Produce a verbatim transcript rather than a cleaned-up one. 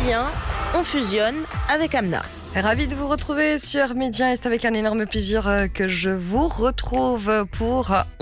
Médien, on fusionne avec Amna. Ravi de vous retrouver sur Médien et c'est avec un énorme plaisir que je vous retrouve pour